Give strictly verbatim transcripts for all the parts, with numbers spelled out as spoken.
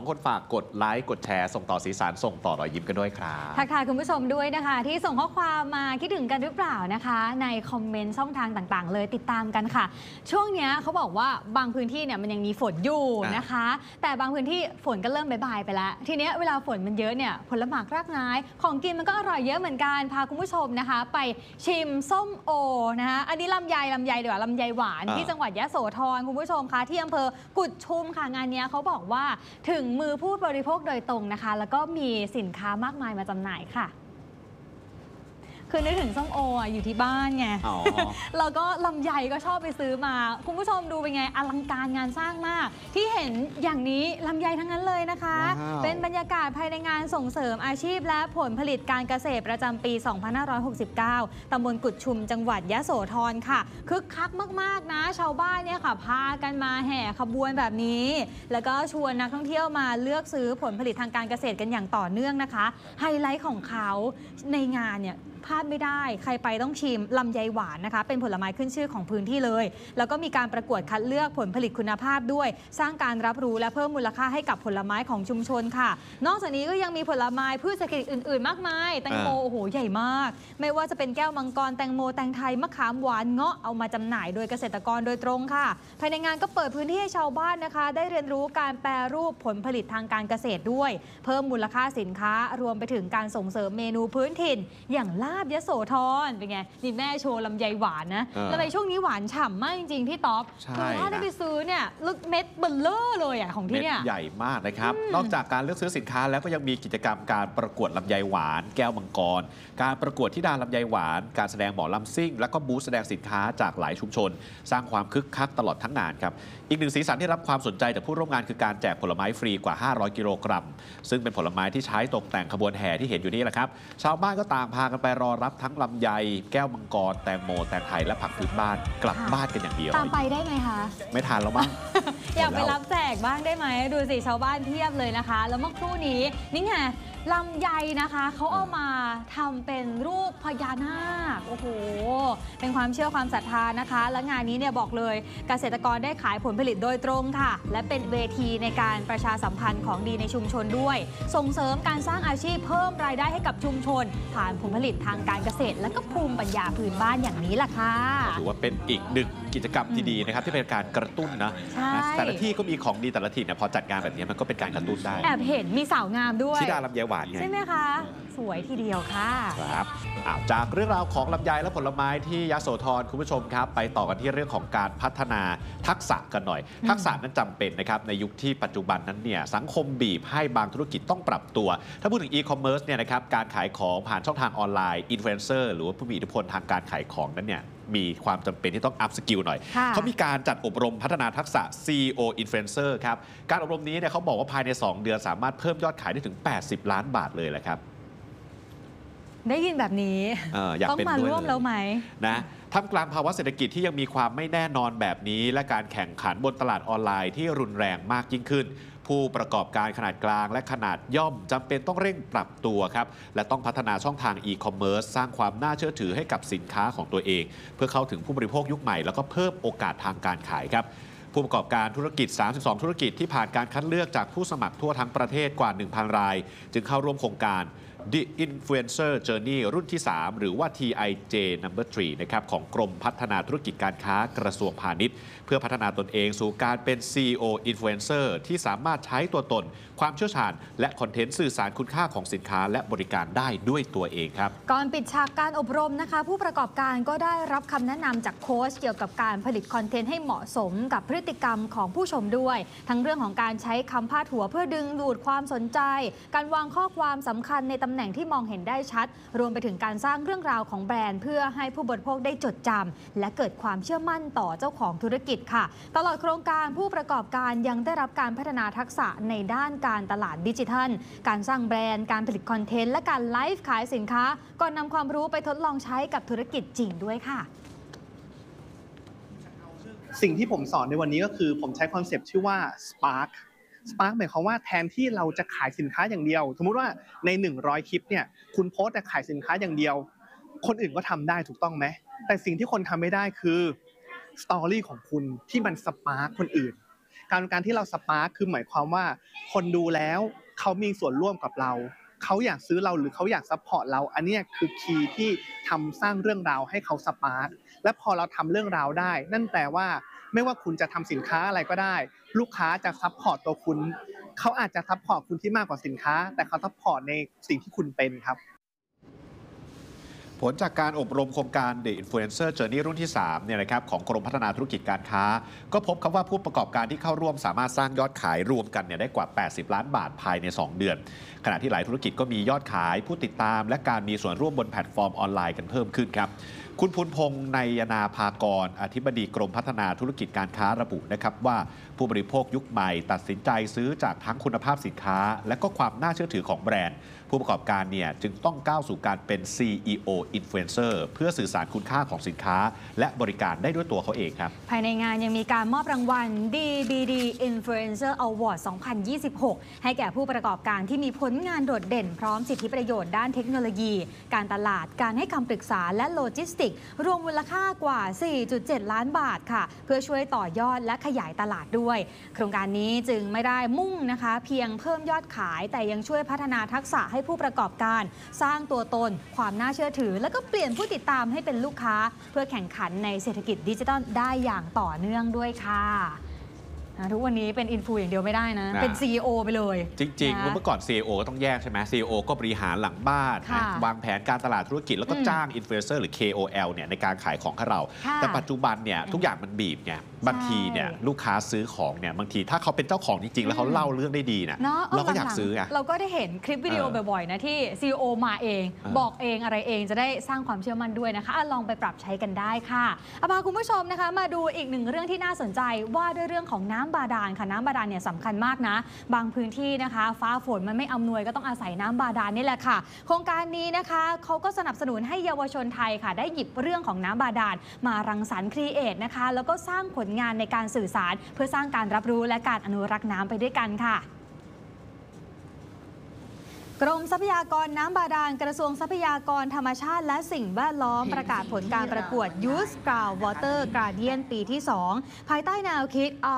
คนฝากกดไลค์กดแชร์ส่งต่อสีสันส่งต่อรอยยิ้มกันด้วยครับทักทายคุณผู้ชมด้วยนะคะที่ส่งข้อความมาคิดถึงกันหรือเปล่านะคะในคอมเมนต์ช่องทางต่างๆเลยติดตามกันค่ะช่วงนี้เขาบอกว่าบางพื้นที่เนี่ยมันยังมีฝนอยู่นะคะแต่บางพื้นที่ฝนก็เริ่มบายๆไปแล้วทีนี้เวลาฝนมันเยอะเนี่ยผลหมากรากไม้ของกินมันก็อร่อยเยอะเหมือนกันพาคุณผู้ชมนะคะไปชิมส้มโอนะคะอันนี้ลำไยลำไยดีกว่าลำไยหวานที่จังหวัดยะโสธรคุณผู้ชมคะที่อำเภอกุดชุมค่ะงานนี้เขาบอกว่าถึงมือผู้บริโภคโดยตรงนะคะแล้วก็มีสินค้ามากมายมาจำหน่ายค่ะคือนึกถึงส้มโออยู่ที่บ้านไงแล้วก็ลำไยก็ชอบไปซื้อมาคุณผู้ชมดูเป็นไงอลังการงานสร้างมากที่เห็นอย่างนี้ลำไยทั้งนั้นเลยนะคะเป็นบรรยากาศภายในงานส่งเสริมอาชีพและผลผลิตการเกษตรประจำปี สองพันห้าร้อยหกสิบเก้า ตำบลกุดชุมจังหวัดยะโสธรค่ะคึกคักมากๆนะชาวบ้านเนี่ยค่ะพากันมาแห่ขบวนแบบนี้แล้วก็ชวนนักท่องเที่ยวมาเลือกซื้อผลผลิตทางการเกษตรกันอย่างต่อเนื่องนะคะไฮไลท์ของเขาในงานเนี่ยพลาดไม่ได้ใครไปต้องชิมลำไยหวานนะคะเป็นผลไม้ขึ้นชื่อของพื้นที่เลยแล้วก็มีการประกวดคัดเลือกผลผลิตคุณภาพด้วยสร้างการรับรู้และเพิ่มมูลค่าให้กับผลไม้ของชุมชนค่ะนอกจากนี้ก็ยังมีผลไม้พืชเศรษฐกิจอื่นๆมากมายแตงโมโอ้โหใหญ่มากไม่ว่าจะเป็นแก้วมังกรแตงโมแตงไทยมะขามหวานเงาะเอามาจำหน่ายโดยเกษตรกรโดยตรงค่ะภายในงานก็เปิดพื้นที่ให้ชาวบ้านนะคะได้เรียนรู้การแปรรูปผลผลิตทางการเกษตรด้วยเพิ่มมูลค่าสินค้ารวมไปถึงการส่งเสริมเมนูพื้นถิ่นอย่างลาบยโสธรเป็นไงนี่แม่โชว์ลำไยหวานนะแล้วในช่วงนี้หวานฉ่ำมากจริงๆพี่ต๊อบคือถ้าได้ไปซื้อเนี่ยลึกเม็ดเบลเลอร์เลยอ่ะของที่เนี่ยใหญ่มากนะครับนอกจากการเลือกซื้อสินค้าแล้วก็ยังมีกิจกรรมการประกวดลำไยหวานแก้วมังกรการประกวดธิดาลำไยหวานการแสดงหมอลำซิ่งแล้วก็บูธแสดงสินค้าจากหลายชุมชนสร้างความคึกคักตลอดทั้งงานครับอีกหนึ่งสีสันที่รับความสนใจจากผู้ร่วมงานคือการแจกผลไม้ฟรีกว่าห้าร้อยกิโลกรัมซึ่งเป็นผลไม้ที่ใช้ตกแต่งขบวนแห่ที่เห็นอยู่นี่แหละครับชาวบ้านก็ต่างพากันไปรอรับทั้งลำไยแก้วมังกรแตงโมแตงไทยและผักพื้นบ้านกลับบ้านกันอย่างเดียวตามไปได้ไหมคะไม่ทานแล้วมั้งอยากไปรับแจกบ้างได้ไหมดูสิชาวบ้านเพียบเลยนะคะแล้วเมื่อครู่นี้นี่ไงลำไยนะคะเขาเอามาทำเป็นรูปพญานาคโอ้โหเป็นความเชื่อความศรัทธานะคะและงานนี้เนี่ยบอกเลยเกษตรกรได้ขายผลผลิตโดยตรงค่ะและเป็นเวทีในการประชาสัมพันธ์ของดีในชุมชนด้วยส่งเสริมการสร้างอาชีพเพิ่มรายได้ให้กับชุมชนผ่านผลผลิตทางการเกษตรและก็ภูมิปัญญาพื้นบ้านอย่างนี้แหละค่ะถือว่าเป็นอีกหนึ่งกิจกรรมที่ดีนะครับที่เป็นการกระตุ้นนะแต่ละที่ก็มีของดีแต่ละที่เนี่ยพอจัดงานแบบนี้มันก็เป็นการกระตุ้นได้แอบเห็นมีสาวงามด้วยธิดาลำไยหวานไงใช่ไหมคะสวยทีเดียวค่ะครับจากเรื่องราวของลำไยและผลไม้ที่ยโสธรคุณผู้ชมครับไปต่อกันที่เรื่องของการพัฒนาทักษะกันหน่อยทักษะนั้นจำเป็นนะครับในยุคที่ปัจจุบันนั้นเนี่ยสังคมบีบให้บางธุรกิจต้องปรับตัวถ้าพูดถึงอีคอมเมิร์ซเนี่ยนะครับการขายของผ่านช่องทางออนไลน์อินฟลูเอนเซอร์หรือว่าผู้มีอิทธิพลทางการขายของนั้นเนี่ยมีความจำเป็นที่ต้องอัพสกิลหน่อยเขามีการจัดอบรมพัฒนาทักษะ ซี อี โอ Influencer ครับการอบรมนี้เนี่ยเขาบอกว่าภายในสองเดือนสามารถเพิ่มยอดขายได้ถึงแปดสิบล้านบาทเลยแหละครับได้ยินแบบนี้ต้องมาร่วมแล้วไหมนะท่ามกลางภาวะเศรษฐกิจที่ยังมีความไม่แน่นอนแบบนี้และการแข่งขันบนตลาดออนไลน์ที่รุนแรงมากยิ่งขึ้นผู้ประกอบการขนาดกลางและขนาดย่อมจำเป็นต้องเร่งปรับตัวครับและต้องพัฒนาช่องทางอีคอมเมิร์ซสร้างความน่าเชื่อถือให้กับสินค้าของตัวเองเพื่อเข้าถึงผู้บริโภคยุคใหม่แล้วก็เพิ่มโอกาสทางการขายครับผู้ประกอบการธุรกิจสามสิบสองธุรกิจที่ผ่านการคัดเลือกจากผู้สมัครทั่วทั้งประเทศกว่า หนึ่งพัน รายจึงเข้าร่วมโครงการ The Influencer Journey รุ่นที่ สาม หรือว่า ที ไอ เจ นัมเบอร์ สาม นะครับของกรมพัฒนาธุรกิจการค้ากระทรวงพาณิชย์เพื่อพัฒนาตนเองสู่การเป็น ซี อี โอ Influencer ที่สามารถใช้ตัวตนความเชี่ยวชาญและคอนเทนต์สื่อสารคุณค่าของสินค้าและบริการได้ด้วยตัวเองครับก่อนปิดฉากการอบรมนะคะผู้ประกอบการก็ได้รับคำแนะนำจากโค้ชเกี่ยวกับการผลิตคอนเทนต์ให้เหมาะสมกับพฤติกรรมของผู้ชมด้วยทั้งเรื่องของการใช้คำพาดหัวเพื่อดึงดูดความสนใจการวางข้อความสำคัญในตำแหน่งที่มองเห็นได้ชัดรวมไปถึงการสร้างเรื่องราวของแบรนด์เพื่อให้ผู้บริโภคได้จดจำและเกิดความเชื่อมั่นต่อเจ้าของธุรกิจค่ะตลอดโครงการผู้ประกอบการยังได้รับการพัฒนาทักษะในด้านการตลาดดิจิทัลการสร้างแบรนด์การผลิตคอนเทนต์และการไลฟ์ขายสินค้าก่อนนำความรู้ไปทดลองใช้กับธุรกิจจริงด้วยค่ะสิ่งที่ผมสอนในวันนี้ก็คือผมใช้คอนเซปต์ชื่อว่า Spark Spark หมายความว่าแทนที่เราจะขายสินค้าอย่างเดียวสมมุติว่าในหนึ่งร้อยคลิปเนี่ยคุณโพสต์แต่ขายสินค้าอย่างเดียวคนอื่นก็ทำได้ถูกต้องไหมแต่สิ่งที่คนทำไม่ได้คือสตอรี่ของคุณที่มันสปาร์คคนอื่นการการที่เราสปาร์คคือหมายความว่าคนดูแล้วเขามีส่วนร่วมกับเราเขาอยากซื้อเราหรือเขาอยากซัพพอร์ตเราอันนี้คือคีย์ที่ทำสร้างเรื่องราวให้เขาสปาร์คและพอเราทำเรื่องราวได้นั่นแปลว่าไม่ว่าคุณจะทำสินค้าอะไรก็ได้ลูกค้าจะซัพพอร์ตตัวคุณเขาอาจจะซัพพอร์ตคุณที่มากกว่าสินค้าแต่เขาซัพพอร์ตในสิ่งที่คุณเป็นครับผลจากการอบรมโครงการ The Influencer Journey รุ่นที่สามเนี่ยนะครับของกรมพัฒนาธุรกิจการค้าก็พบครับว่าผู้ประกอบการที่เข้าร่วมสามารถสร้างยอดขายรวมกันเนี่ยได้กว่าแปดสิบล้านบาทภายในสองเดือนขณะที่หลายธุรกิจก็มียอดขายผู้ติดตามและการมีส่วนร่วมบนแพลตฟอร์มออนไลน์กันเพิ่มขึ้นครับคุณพูนพงษ์ในยนาภากรอธิบดีกรมพัฒนาธุรกิจการค้าระบุนะครับว่าผู้บริโภคยุคใหม่ตัดสินใจซื้อจากทั้งคุณภาพสินค้าและก็ความน่าเชื่อถือของแบรนด์ผู้ประกอบการเนี่ยจึงต้องก้าวสู่การเป็น ซี อี โอ Influencer เพื่อสื่อสารคุณค่าของสินค้าและบริการได้ด้วยตัวเขาเองครับภายในงานยังมีการมอบรางวัล ดี บี ดี Influencer Award สองพันยี่สิบหก ให้แก่ผู้ประกอบการที่มีผลงานโดดเด่นพร้อมสิทธิประโยชน์ด้านเทคโนโลยีการตลาดการให้คำปรึกษาและโลจิสติกส์รวมมูลค่ากว่า สี่จุดเจ็ด ล้านบาทค่ะเพื่อช่วยต่อยอดและขยายตลาดด้วยโครงการนี้จึงไม่ได้มุ่งนะคะเพียงเพิ่มยอดขายแต่ยังช่วยพัฒนาทักษะให้ผู้ประกอบการสร้างตัวตนความน่าเชื่อถือและก็เปลี่ยนผู้ติดตามให้เป็นลูกค้าเพื่อแข่งขันในเศรษฐกิจดิจิทัลได้อย่างต่อเนื่องด้วยค่ะทุกวันนี้เป็นอินฟูอย่างเดียวไม่ได้นะเป็น ซี อี โอ ไปเลยจริงๆเมื่อก่อน ซี อี โอ ก็ต้องแยกใช่ไหม ซี อี โอ ก็บริหารหลังบ้านวางแผนการตลาดธุรกิจแล้วก็จ้างอินฟลูเอนเซอร์หรือ เค โอ แอล เนี่ยในการขายของให้เราแต่ปัจจุบันเนี่ยทุกอย่างมันบีบไงบางทีเนี่ยลูกค้าซื้อของเนี่ยบางทีถ้าเขาเป็นเจ้าของจริงๆแล้วเขาเล่าเรื่องได้ดีนะเราก็อยากซื้อไงเราก็ได้เห็นคลิปวิดีโอบ่อยๆนะที่ ซี อี โอ มาเองบอกเองอะไรเองจะได้สร้างความเชื่อมั่นด้วยนะคะลองไปปรับใช้กันได้ค่ะเอาพาคุณผู้ชมนะคะมาดูอีกหนึ่งเรื่องที่น่าสนใจว่าด้วยเรื่องของน้ำบาดาลค่ะน้ำบาดาลเนี่ยสำคัญมากนะบางพื้นที่นะคะฟ้าฝนมันไม่อำนวยก็ต้องอาศัยน้ำบาดาลนี่แหละค่ะโครงการนี้นะคะเขาก็สนับสนุนให้เยาวชนไทยค่ะได้หยิบเรื่องของน้ำบาดาลมารังสรรค์ครีเอทนะคะแล้วก็สร้างผลงานในการสื่อสารเพื่อสร้างการรับรู้และการอนุรักษ์น้ำไปด้วยกันค่ะกรมทรัพยากรน้ำบาดาลกระทรวงทรัพยากรธรรมชาติและสิ่งแวดล้อมประกาศผลการประกวด Youth Groundwater Guardian ปีที่สองภายใต้แนวคิดเอา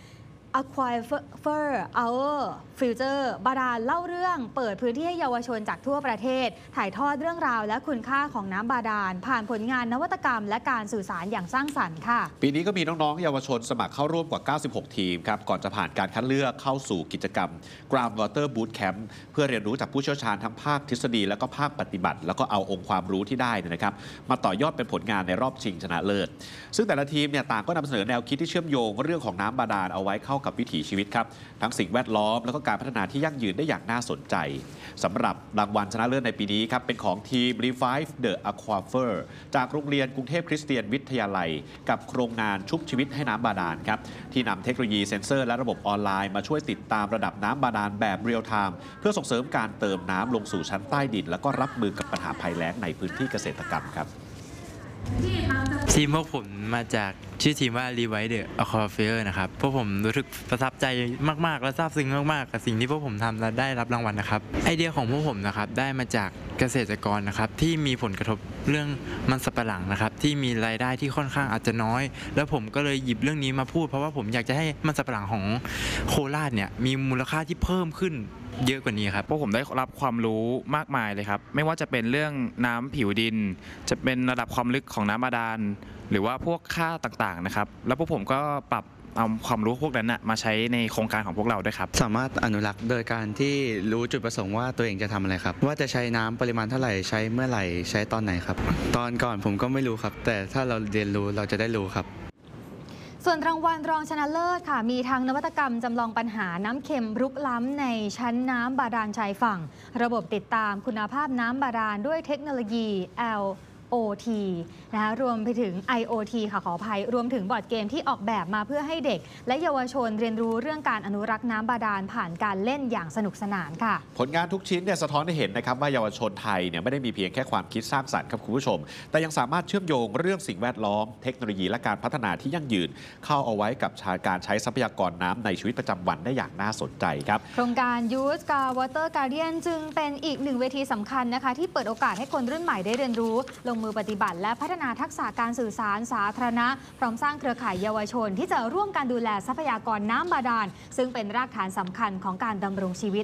Aquifer Our Future บาดาลเล่าเรื่องเปิดพื้นที่ให้เยาวชนจากทั่วประเทศถ่ายทอดเรื่องราวและคุณค่าของน้ำบาดาลผ่านผลงานนวัตกรรมและการสื่อสารอย่างสร้างสรรค์ค่ะปีนี้ก็มีน้องๆเยาวชนสมัครเข้าร่วมกว่าเก้าสิบหกทีมครับก่อนจะผ่านการคัดเลือกเข้าสู่กิจกรรม Groundwater Boot Camp เพื่อเรียนรู้จากผู้เชี่ยวชาญทั้งภาคทฤษฎีและก็ภาคปฏิบัติแล้วก็เอาองค์ความรู้ที่ได้นะครับมาต่อยอดเป็นผลงานในรอบชิงชนะเลิศซึ่งแต่ละทีมเนี่ยต่างก็นำเสนอแนวคิดที่เชื่อมโยงเรื่องของน้ำบาดาลเอาไว้เข้ากับวิถีชีวิตครับทั้งสิ่งแวดล้อมแล้วก็การพัฒนาที่ยั่งยืนได้อย่างน่าสนใจสำหรับรางวัลชนะเลิศในปีนี้ครับเป็นของทีม Revive the Aquifer จากโรงเรียนกรุงเทพคริสเตียนวิทยาลัยกับโครงงานชุบชีวิตให้น้ำบาดาลครับที่นำเทคโนโลยีเซ็นเซอร์และระบบออนไลน์มาช่วยติดตามระดับน้ำบาดาลแบบเรียลไทม์เพื่อส่งเสริมการเติมน้ำลงสู่ชั้นใต้ดินแล้วก็รับมือกับปัญหาภัยแล้งในพื้นที่เกษตรกรรมครับทีมพวกผมมาจากชื่อทีมว่า Revive the Aquifer นะครับพวกผมรู้สึกประทับใจมากๆและซาบซึ้งมากๆกับสิ่งที่พวกผมทำและได้รับรางวัลนะครับไอเดียของพวกผมนะครับได้มาจากเกษตรกรนะครับที่มีผลกระทบเรื่องมันสำปะหลังนะครับที่มีรายได้ที่ค่อนข้างอาจจะน้อยแล้วผมก็เลยหยิบเรื่องนี้มาพูดเพราะว่าผมอยากจะให้มันสำปะหลังของโคราชเนี่ยมีมูลค่าที่เพิ่มขึ้นเยอะกว่านี้ครับพวกผมได้รับความรู้มากมายเลยครับไม่ว่าจะเป็นเรื่องน้ำผิวดินจะเป็นระดับความลึกของน้ำบาดาลหรือว่าพวกค่าต่างๆนะครับแล้วพวกผมก็ปรับเอาความรู้พวกนั้นนะมาใช้ในโครงการของพวกเราด้วยครับสามารถอนุรักษ์โดยการที่รู้จุดประสงค์ว่าตัวเองจะทำอะไรครับว่าจะใช้น้ำปริมาณเท่าไหร่ใช้เมื่อไหร่ใช้ตอนไหนครับตอนก่อนผมก็ไม่รู้ครับแต่ถ้าเราเรียนรู้เราจะได้รู้ครับส่วนรางวัลรองชนะเลิศค่ะมีทั้งนวัตกรรมจำลองปัญหาน้ำเค็มรุกล้ำในชั้นน้ำบาดาลชายฝั่งระบบติดตามคุณภาพน้ำบาดาลด้วยเทคโนโลยี แอล โอ ที นะคะรวมไปถึง ไอ โอ ที ค่ะขออภัยรวมถึงบอร์ดเกมที่ออกแบบมาเพื่อให้เด็กและเยาวชนเรียนรู้เรื่องการอนุรักษ์น้ำบาดาลผ่านการเล่นอย่างสนุกสนานค่ะผลงานทุกชิ้นเนี่ยสะท้อนให้เห็นนะครับว่าเยาวชนไทยเนี่ยไม่ได้มีเพียงแค่ความคิดสร้างสรรค์ครับคุณผู้ชมแต่ยังสามารถเชื่อมโยงเรื่องสิ่งแวดล้อมเทคโนโลยีและการพัฒนาที่ยั่งยืนเข้าเอาไว้กับการใช้ทรัพยากรน้ำในชีวิตประจำวันได้อย่างน่าสนใจครับโครงการ Youth Groundwater Guardian จึงเป็นอีกหนึ่งเวทีสำคัญนะคะที่เปิดโอกาสให้คนรุ่นใหม่ได้เรียนรู้ลงงมือปฏิบัติและพัฒนาทักษะการสื่อสารสาธารณะพร้อมสร้างเครือข่ายเยาวชนที่จะร่วมกันดูแลทรัพยากรน้ำบาดาลซึ่งเป็นรากฐานสำคัญของการดำรงชีวิต